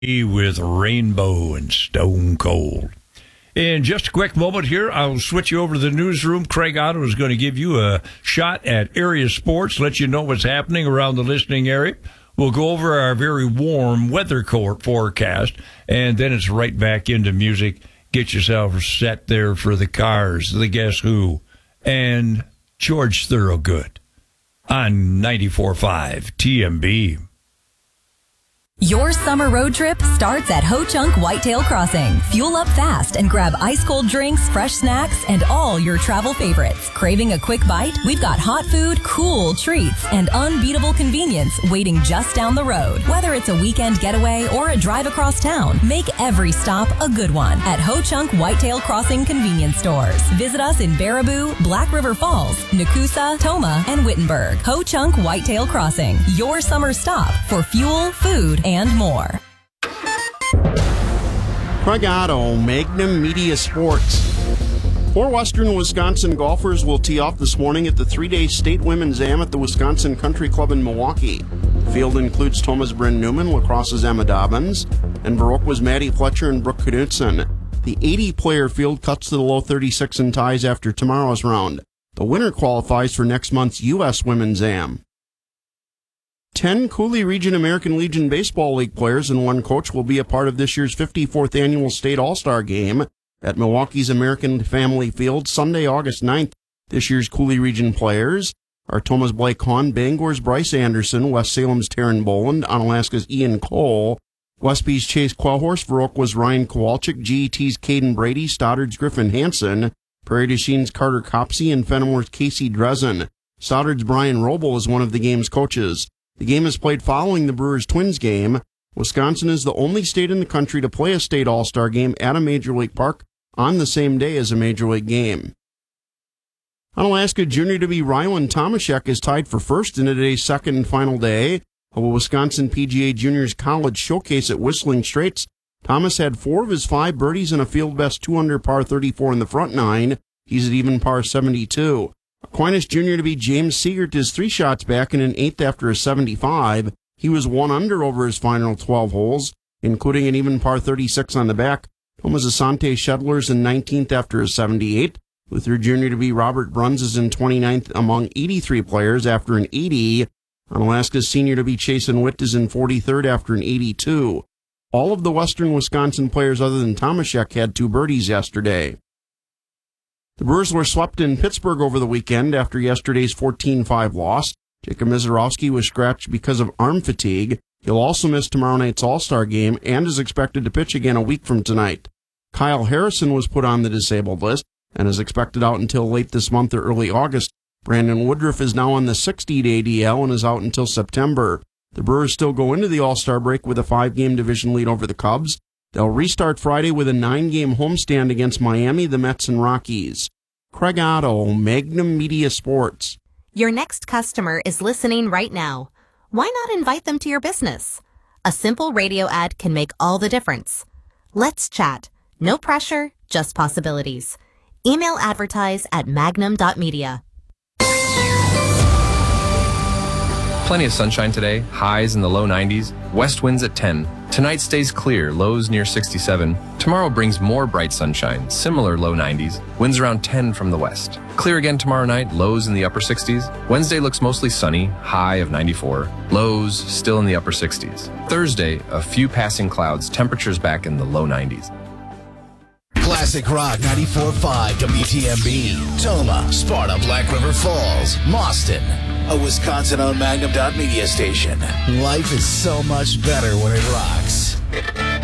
with Rainbow and Stone Cold. In just a quick moment here, I'll switch you over to the newsroom. Craig Otto is going to give you a shot at area sports, let you know what's happening around the listening area. We'll go over our very warm weather forecast, and then it's right back into music. Get yourself set there for the Cars, the Guess Who, and George Thorogood on 94.5 TMB. Your summer road trip starts at Ho Chunk Whitetail Crossing. Fuel up fast and grab ice-cold drinks, fresh snacks, and all your travel favorites. Craving a quick bite? We've got hot food, cool treats, and unbeatable convenience waiting just down the road. Whether it's a weekend getaway or a drive across town, make every stop a good one at Ho Chunk Whitetail Crossing convenience stores. Visit us in Baraboo, Black River Falls, Nakusa, Toma, and Wittenberg. Ho Chunk Whitetail Crossing, your summer stop for fuel, food, and more. Craig Otto, Magnum Media Sports. 4 Western Wisconsin golfers will tee off this morning at the 3-day State Women's Am at the Wisconsin Country Club in Milwaukee. The field includes Toma's Bryn Newman, Lacrosse's Emma Dobbins, and Viroqua Maddie Fletcher and Brooke Knudsen. The 80-player field cuts to the low 36 in ties after tomorrow's round. The winner qualifies for next month's U.S. Women's Am. 10 Cooley Region American Legion Baseball League players and 1 coach will be a part of this year's 54th Annual State All-Star Game at Milwaukee's American Family Field Sunday, August 9th. This year's Cooley Region players are Toma's Blake Hahn, Bangor's Bryce Anderson, West Salem's Taryn Boland, Onalaska's Ian Cole, Westby's Chase Quellhorst, Viroqua's Ryan Kowalczyk, GET's Caden Brady, Stoddard's Griffin Hansen, Prairie du Chine's Carter Copsey, and Fenimore's Casey Drezen. Stoddard's Brian Roble is one of the game's coaches. The game is played following the Brewers-Twins game. Wisconsin is the only state in the country to play a state all-star game at a Major League park on the same day as a Major League game. Onalaska Junior to be Rylan Tomaszek is tied for first in today's second and final day of a Wisconsin PGA Juniors College Showcase at Whistling Straits. Thomas had 4 of his 5 birdies and a field best 2 under par 34 in the front 9. He's at even par 72. Aquinas Jr. to be James Seegert is 3 shots back in an 8th after a 75. He was 1 under over his final 12 holes, including an even par 36 on the back. Thomas Asante Shedler's in 19th after a 78. Luther Jr. to be Robert Bruns is in 29th among 83 players after an 80. Onalaska's senior to be Chasen Witt is in 43rd after an 82. All of the Western Wisconsin players other than Tomaszek had 2 birdies yesterday. The Brewers were swept in Pittsburgh over the weekend after yesterday's 14-5 loss. Jacob Mizorowski was scratched because of arm fatigue. He'll also miss tomorrow night's All-Star game and is expected to pitch again a week from tonight. Kyle Harrison was put on the disabled list and is expected out until late this month or early August. Brandon Woodruff is now on the 60-day DL and is out until September. The Brewers still go into the All-Star break with a 5-game division lead over the Cubs. They'll restart Friday with a 9-game homestand against Miami, the Mets, and Rockies. Craig Otto, Magnum Media Sports. Your next customer is listening right now. Why not invite them to your business? A simple radio ad can make all the difference. Let's chat. No pressure, just possibilities. Email advertise at magnum.media. Plenty of sunshine today, highs in the low 90s, west winds at 10. Tonight stays clear, lows near 67. Tomorrow brings more bright sunshine, similar low 90s, winds around 10 from the west. Clear again tomorrow night, lows in the upper 60s. Wednesday looks mostly sunny, high of 94. Lows still in the upper 60s. Thursday, a few passing clouds, temperatures back in the low 90s. Classic Rock 94.5 WTMB. Toma, Sparta, Black River Falls, Mauston. A Wisconsin-owned Magnum.media station. Life is so much better when it rocks.